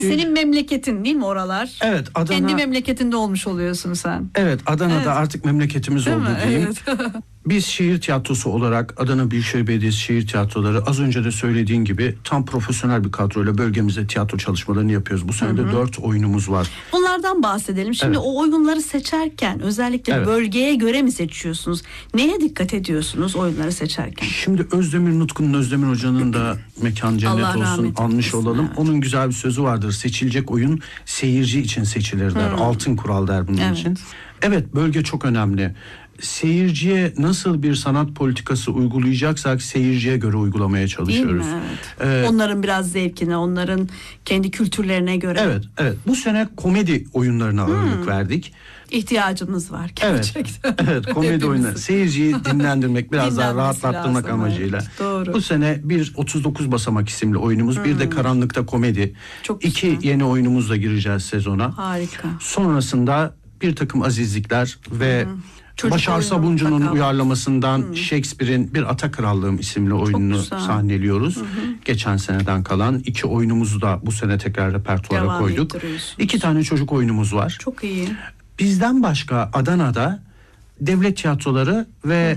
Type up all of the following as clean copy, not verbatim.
Senin memleketin değil mi oralar? Evet, Adana. Kendi memleketinde olmuş oluyorsun sen. Evet, Adana'da Evet. artık memleketimiz Değil oldu mi? diyeyim. Evet. Biz şehir tiyatrosu olarak Adana Büyükşehir Belediyesi şehir tiyatroları, az önce de söylediğin gibi tam profesyonel bir kadroyla bölgemizde tiyatro çalışmalarını yapıyoruz. Bu sene de 4 oyunumuz var. Bunlardan bahsedelim. Şimdi Evet. o oyunları seçerken özellikle Evet. bölgeye göre mi seçiyorsunuz? Neye dikkat ediyorsunuz oyunları seçerken? Şimdi Özdemir Hoca'nın da mekan cennet Allah olsun rahmet anmış eylesin, olalım. evet. Onun güzel bir sözü vardır. Seçilecek oyun seyirci için seçilir der. Altın kural der bunun Evet. için. Evet, bölge çok önemli. Seyirciye nasıl bir sanat politikası uygulayacaksak seyirciye göre uygulamaya Değil çalışıyoruz. mi? Evet. Ee, Onların biraz zevkine, onların kendi kültürlerine göre Evet. Bu sene komedi oyunlarına ağırlık verdik. ihtiyacımız var Evet. gerçekten. Evet, komedi Hepimizin. oyunları. Seyirciyi dinlendirmek, biraz daha Dinlenmesi rahatlattırmak lazım, amacıyla. evet, doğru. Bu sene bir 39 basamak isimli oyunumuz, bir de Karanlıkta komedi. Çok 2 güzel. yeni oyunumuzla gireceğiz sezona. Harika. Sonrasında bir takım azizlikler ve Çocuk Başar oyunu Sabuncu'nun mutlaka var. uyarlamasından Shakespeare'in Bir Ata Krallığım isimli oyununu güzel. sahneliyoruz. Geçen seneden kalan 2 oyunumuzu da bu sene tekrar repertuara Devam koyduk. ettiriyorsunuz. 2 tane çocuk oyunumuz var. Çok iyi. Bizden başka Adana'da devlet tiyatroları ve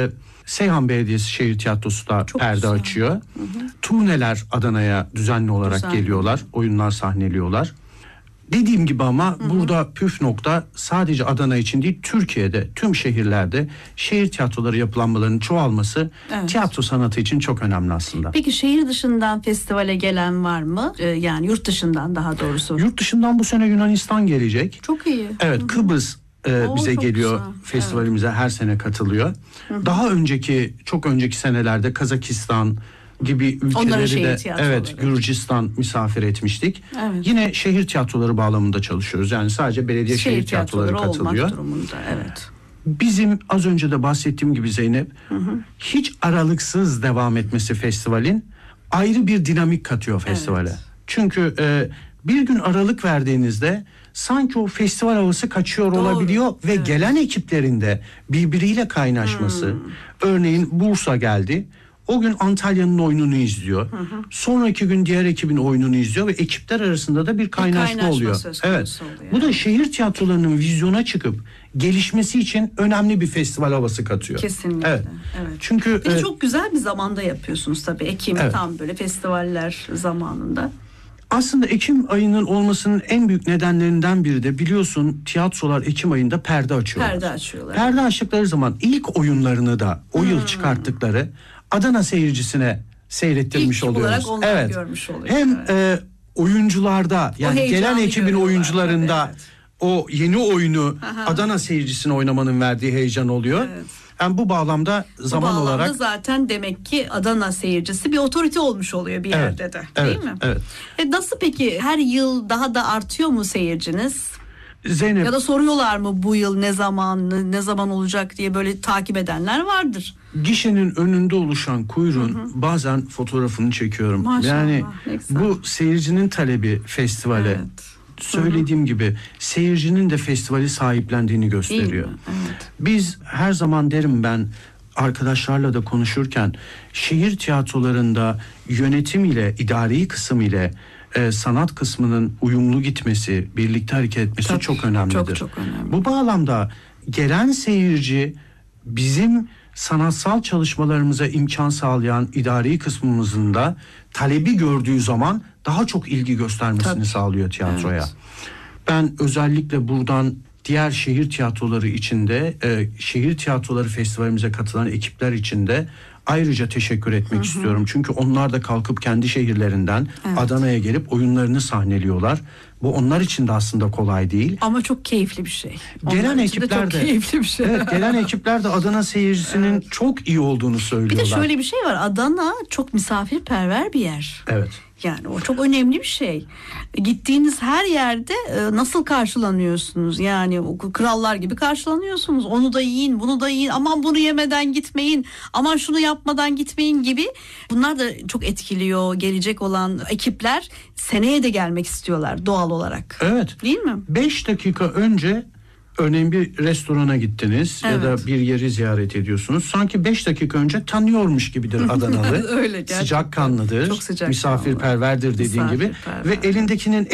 Seyhan Belediyesi Şehir Tiyatrosu da Çok perde güzel. açıyor. Turneler Adana'ya düzenli olarak Düzenli. geliyorlar. Oyunlar sahneliyorlar. Dediğim gibi ama burada püf nokta sadece Adana için değil, Türkiye'de tüm şehirlerde şehir tiyatroları yapılanmalarının çoğalması Evet. tiyatro sanatı için çok önemli aslında. Peki şehir dışından festivale gelen var mı? Yani yurt dışından daha doğrusu. Yurt dışından bu sene Yunanistan gelecek. Çok iyi. Evet, Kıbrıs bize çok geliyor, güzel. festivalimize her sene katılıyor. Daha çok önceki senelerde Kazakistan gibi Onların ülkeleri şehir de tiyatroları. Gürcistan misafir etmiştik. Evet. Yine şehir tiyatroları bağlamında çalışıyoruz. Yani sadece belediye şehir tiyatroları katılıyor. olmak durumunda, evet. Bizim az önce de bahsettiğim gibi Zeynep, hiç aralıksız devam etmesi festivalin ayrı bir dinamik katıyor festivale. Evet. Çünkü bir gün aralık verdiğinizde sanki o festival havası kaçıyor Doğru. olabiliyor ve Evet. gelen ekiplerinde birbiriyle kaynaşması. Örneğin Bursa geldi. O gün Antalya'nın oyununu izliyor. Sonraki gün diğer ekibin oyununu izliyor ve ekipler arasında da bir kaynaşma oluyor. söz konusu oluyor. Bu da şehir tiyatrolarının vizyona çıkıp gelişmesi için önemli bir festival havası katıyor. Kesinlikle. Evet. Evet. Çünkü Bir de çok güzel bir zamanda yapıyorsunuz tabii. Ekim Evet. tam böyle festivaller zamanında. aslında Ekim ayının olmasının en büyük nedenlerinden biri de biliyorsun tiyatrolar Ekim ayında perde açıyorlar. Perde açıyorlar. Perde açtıkları zaman ilk oyunlarını da o yıl çıkarttıkları Adana seyircisine seyrettirmiş İlk oluyoruz. olarak onlar görmüş oluyor. Hem oyuncularda yani heyecanı gelen ekibin görüyorlar, oyuncularında tabii, evet. o yeni oyunu Adana seyircisine oynamanın verdiği heyecan oluyor. Evet. Yani bu bağlamda zaman Bu bağlamda olarak zaten demek ki Adana seyircisi bir otorite olmuş oluyor bir Evet, yerde de. evet, Değil mi? evet. Nasıl peki her yıl daha da artıyor mu seyirciniz? Zeynep Ya da soruyorlar mı bu yıl ne zaman olacak diye böyle takip edenler vardır. gişenin önünde oluşan kuyruğun bazen fotoğrafını çekiyorum. Maşallah, Yani ne güzel. bu seyircinin talebi festivale. Evet. Söylediğim gibi seyircinin de festivali sahiplendiğini gösteriyor. Değil mi? Evet. Biz her zaman derim ben arkadaşlarla da konuşurken şehir tiyatrolarında yönetim ile idari kısım ile sanat kısmının uyumlu gitmesi, birlikte hareket etmesi Tabii, çok önemlidir. çok önemli. Bu bağlamda gelen seyirci bizim sanatsal çalışmalarımıza imkan sağlayan idari kısmımızın da talebi gördüğü zaman daha çok ilgi göstermesini Tabii. sağlıyor tiyatroya. Evet. Ben özellikle buradan diğer şehir tiyatroları içinde, şehir tiyatroları festivalimize katılan ekipler içinde ayrıca teşekkür etmek istiyorum. Çünkü onlar da kalkıp kendi şehirlerinden Adana'ya gelip oyunlarını sahneliyorlar. Bu onlar için de aslında kolay değil. Ama çok keyifli bir şey. Gelen Onlar için ekipler çok de keyifli bir şey. Evet, gelen ekipler de Adana seyircisinin çok iyi olduğunu Bir söylüyorlar. de şöyle bir şey var. Adana çok misafirperver bir yer. Evet. Yani o çok önemli bir şey. Gittiğiniz her yerde nasıl karşılanıyorsunuz? Yani o krallar gibi karşılanıyorsunuz. Onu da yiyin, bunu da yiyin. Aman bunu yemeden gitmeyin. Aman şunu yapmadan gitmeyin gibi. Bunlar da çok etkiliyor. Gelecek olan ekipler seneye de gelmek istiyorlar doğal olarak. Evet. Değil mi? 5 dakika önce örneğin bir restorana gittiniz ya da Evet. bir yeri ziyaret ediyorsunuz. Sanki 5 dakika önce tanıyormuş gibidir Adanalı. Öyle gerçekten. Sıcakkanlıdır. Çok sıcakkanlı. Misafirperverdir dediğin gibi. Misafirperver. Ve elindekinin